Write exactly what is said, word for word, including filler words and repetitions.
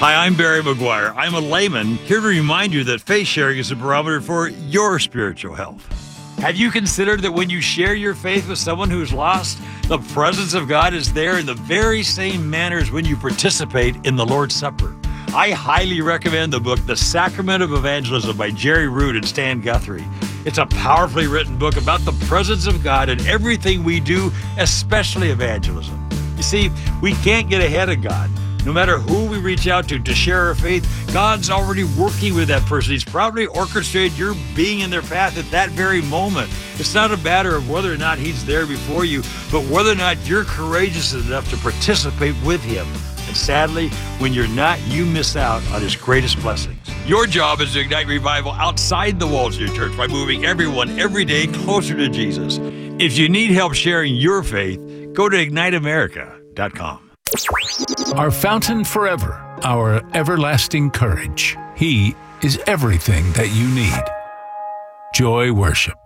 Hi, I'm Barry McGuire. I'm a layman here to remind you that faith sharing is a barometer for your spiritual health. Have you considered that when you share your faith with someone who's lost, the presence of God is there in the very same manner as when you participate in the Lord's Supper? I highly recommend the book, The Sacrament of Evangelism by Jerry Root and Stan Guthrie. It's a powerfully written book about the presence of God in everything we do, especially evangelism. You see, we can't get ahead of God. No matter who we reach out to to share our faith, God's already working with that person. He's probably orchestrated your being in their path at that very moment. It's not a matter of whether or not He's there before you, but whether or not you're courageous enough to participate with Him. And sadly, when you're not, you miss out on His greatest blessings. Your job is to ignite revival outside the walls of your church by moving everyone every day closer to Jesus. If you need help sharing your faith, go to ignite america dot com. Our fountain forever, our everlasting courage. He is everything that you need. Joy Worship.